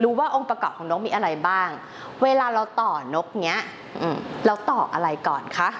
รู้ว่าองค์ประกอบของนกมีอะไรบ้างเวลาเราต่อนกเนี้ยเราต่ออะไรก่อนคะ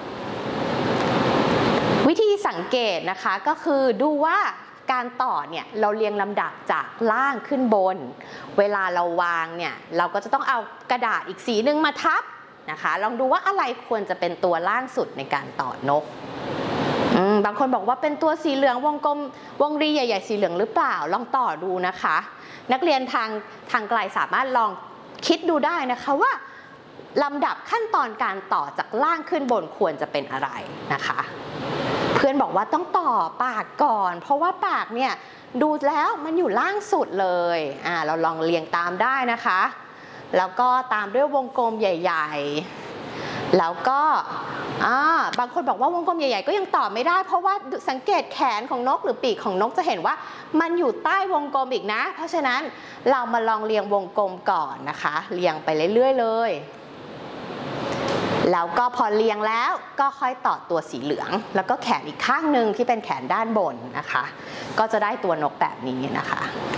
วิธีสังเกตนะคะก็คือดูว่าการต่อเนี่ยเราเรียงลำดับจากล่างขึ้นบนเวลาเราวางเนี่ยเราก็จะต้องเอากระดาษอีกสีนึงมาทับนะคะลองดูว่าอะไรควรจะเป็นตัวล่างสุดในการต่อนกบางคนบอกว่าเป็นตัวสีเหลืองวงกลมวงรีใหญ่ๆสีเหลืองหรือเปล่าลองต่อดูนะคะนักเรียนทางไกลสามารถลองคิดดูได้นะคะว่าลำดับขั้นตอนการต่อจากล่างขึ้นบนควรจะเป็นอะไรนะคะเพื่อนบอกว่าต้องต่อปากก่อนเพราะว่าปากเนี่ยดูแล้วมันอยู่ล่างสุดเลยเราลองเรียงตามได้นะคะแล้วก็ตามด้วยวงกลมใหญ่ๆแล้วก็บางคนบอกว่าวงกลมใหญ่ๆก็ยังต่อไม่ได้เพราะว่าสังเกตแขนของนกหรือปีกของนกจะเห็นว่ามันอยู่ใต้วงกลมอีกนะเพราะฉะนั้นเรามาลองเรียงวงกลมก่อนนะคะเรียงไปเรื่อยๆเลยแล้วก็พอเรียงแล้วก็ค่อยต่อตัวสีเหลืองแล้วก็แขนอีกข้างหนึ่งที่เป็นแขนด้านบนนะคะก็จะได้ตัวนกแบบนี้นะคะ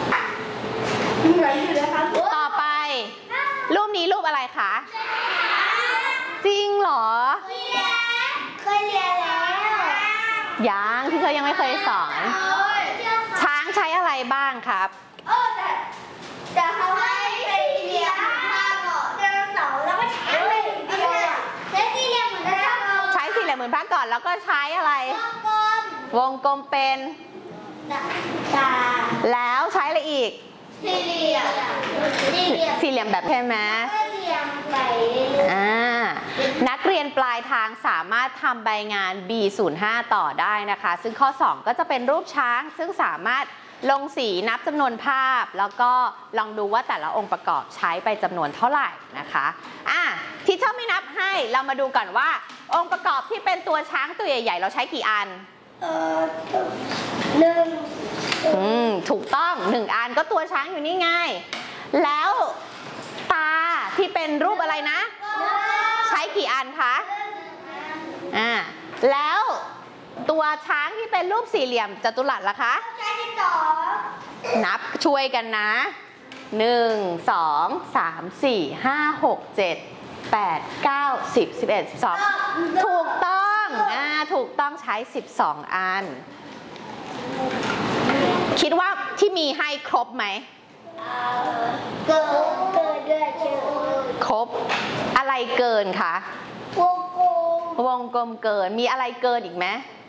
ต่อไปรูปนี้รูปอะไรคะจริงเหรอเคยเรียนแล้วยังที่เคยยังไม่เคยสอนช้างใช้อะไรบ้างครับแต่เขาให้เป็นเรียนมาก่อนเดินเสาแล้วก็ใช้เลยใช้สี่เหลี่ยมเหมือนกันใช้สี่เหลี่ยมเหมือนพระก่อนแล้วก็ใช้อะไรวงกลมเป็นตาแล้วใช้อะไรอีกสี่เหลี่ยมแบบใช่ไหมไปนักเรียนปลายทางสามารถทำใบงาน B05 ต่อได้นะคะซึ่งข้อ2ก็จะเป็นรูปช้างซึ่งสามารถลงสีนับจำนวนภาพแล้วก็ลองดูว่าแต่ละองค์ประกอบใช้ไปจำนวนเท่าไหร่นะคะที่เจ้าไม่นับให้เรามาดูก่อนว่าองค์ประกอบที่เป็นตัวช้างตัวใหญ่ๆเราใช้กี่อัน 1 ถูกต้อง1อันก็ตัวช้างอยู่นี่ไงแล้วตาที่เป็นรูปอะไรนะใช้กี่อันคะแล้วตัวช้างที่เป็นรูปสี่เหลี่ยมจัตุรัสล่ะคะใช้12 นับช่วยกันนะ1 2 3 4 5 6 7 8 9 10 11 12ถูกต้องถูกต้องใช้12อันคิดว่าที่มีให้ครบไหมเกินด้วยครบอะไรเกินคะวงกลมเกินมีอะไรเกินอีกไหม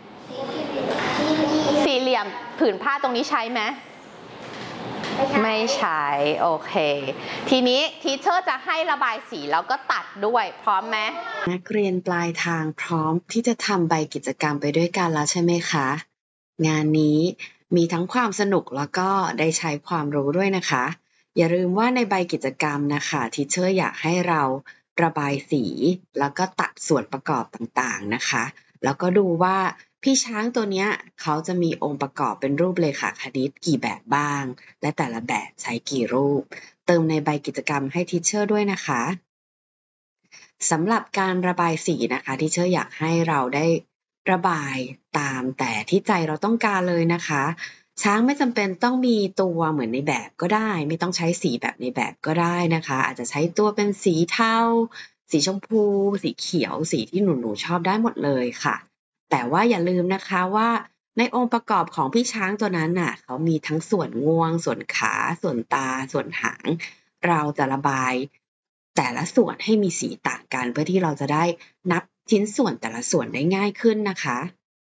สี่เหลี่ยมผืนผ้าตรงนี้ใช้ไหมไม่ใช้โอเคทีนี้ทีเชอร์จะให้ระบายสีแล้วก็ตัดด้วยพร้อมไหมนักเรียนปลายทางพร้อมที่จะทำใบกิจกรรมไปด้วยกันแล้วใช่ไหมคะงานนี้มีทั้งความสนุกแล้วก็ได้ใช้ความรู้ด้วยนะคะอย่าลืมว่าในใบกิจกรรมนะคะทีเชอร์อยากให้เราระบายสีแล้วก็ตัดส่วนประกอบต่างๆนะคะแล้วก็ดูว่าพี่ช้างตัวเนี้ยเขาจะมีองค์ประกอบเป็นรูปเลขาคณิตกี่แบบบ้างและแต่ละแบบใช้กี่รูปเติมในใบกิจกรรมให้ทีเชอร์ด้วยนะคะสำหรับการระบายสีนะคะทีเชอร์อยากให้เราได้ระบายตามแต่ที่ใจเราต้องการเลยนะคะช้างไม่จำเป็นต้องมีตัวเหมือนในแบบก็ได้ไม่ต้องใช้สีแบบในแบบก็ได้นะคะอาจจะใช้ตัวเป็นสีเทาสีชมพูสีเขียวสีที่หนูๆชอบได้หมดเลยค่ะแต่ว่าอย่าลืมนะคะว่าในองค์ประกอบของพี่ช้างตัวนั้นน่ะเขามีทั้งส่วนงวงส่วนขาส่วนตาส่วนหางเราจะระบายแต่ละส่วนให้มีสีต่างกันเพื่อที่เราจะได้นับชิ้นส่วนแต่ละส่วนได้ง่ายขึ้นนะคะ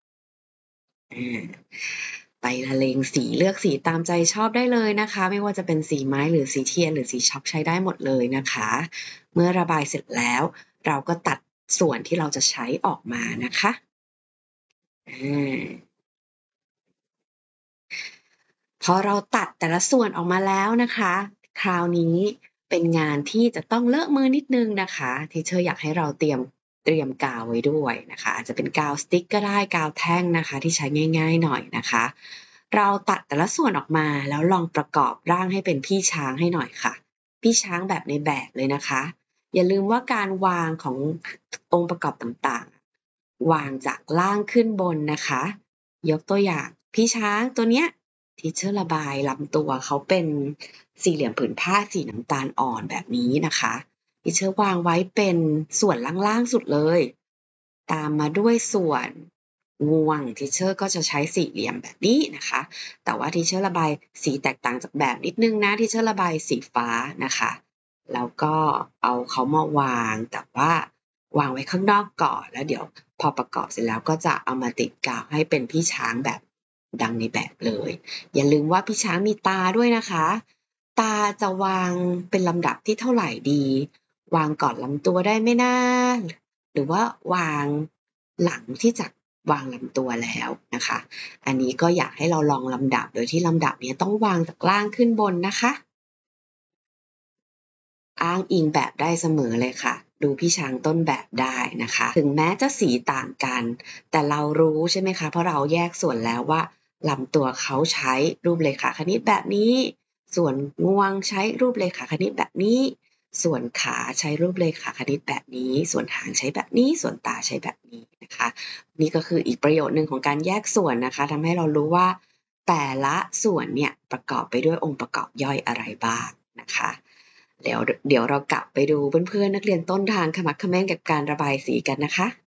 ไปละเลงสีเลือกสีตามใจชอบได้เลยนะคะไม่ว่าจะเป็นสีไม้หรือสีเทียนหรือสีช็อกใช้ได้หมดเลยนะคะเมื่อระบายเสร็จแล้วเราก็ตัดส่วนที่เราจะใช้ออกมานะคะพอเราตัดแต่ละส่วนออกมาแล้วนะคะคราวนี้เป็นงานที่จะต้องเลอะมือนิดนึงนะคะทีเชอร์อยากให้เราเตรียมกาวไว้ด้วยนะคะอาจจะเป็นกาวสติ๊กก็ได้กาวแท่งนะคะที่ใช้ง่ายๆหน่อยนะคะเราตัดแต่ละส่วนออกมาแล้วลองประกอบร่างให้เป็นพี่ช้างให้หน่อยค่ะพี่ช้างแบบในแบบเลยนะคะอย่าลืมว่าการวางขององค์ประกอบต่างๆวางจากล่างขึ้นบนนะคะยกตัวอย่างพี่ช้างตัวเนี้ยทีเชอร์ระบายลำตัวเขาเป็นสี่เหลี่ยมผืนผ้าสีน้ำตาลอ่อนแบบนี้นะคะทีเชอร์วางไว้เป็นส่วนล่างๆสุดเลย ตามมาด้วยส่วนงวงทีเชอร์ก็จะใช้สี่เหลี่ยมแบบนี้นะคะแต่ว่าทีเชอร์ระบายสีแตกต่างจากแบบนิดนึงนะทีเชอร์ระบายสีฟ้านะคะแล้วก็เอาเขามาวางแต่ว่าวางไว้ข้างนอกก่อนแล้วเดี๋ยวพอประกอบเสร็จแล้วก็จะเอามาติดกาวให้เป็นพี่ช้างแบบดังในแบบเลยอย่าลืมว่าพี่ช้างมีตาด้วยนะคะ ตาจะวางเป็นลำดับที่เท่าไหร่ดี วางก่อนลำตัวได้ไหมนะหรือว่าวางหลังที่จะวางลำตัวแล้วนะคะ อันนี้ก็อยากให้เราลองลำดับโดยที่ลำดับนี้ต้องวางจากล่างขึ้นบนนะคะ อ้างอิงแบบได้เสมอเลยค่ะ ดูพี่ช้างต้นแบบได้นะคะ ถึงแม้จะสีต่างกัน แต่เรารู้ใช่ไหมคะ เพราะเราแยกส่วนแล้วว่าลำตัวเขาใช้รูปเรขาคณิตแบบนี้ ส่วนงวงใช้รูปเรขาคณิตแบบนี้ ส่วนขาใช้รูปเรขาคณิตแบบนี้ ส่วนหางใช้แบบนี้ ส่วนตาใช้แบบนี้นะคะ นี่ก็คืออีกประโยชน์หนึ่งของการแยกส่วนนะคะทำให้เรารู้ว่าแต่ละส่วนเนี่ยประกอบไปด้วยองค์ประกอบย่อยอะไรบ้างนะคะเดี๋ยวเรากลับไปดูเพื่อนๆนักเรียนต้นทางขมักเขม้นกับการระบายสีกันนะคะ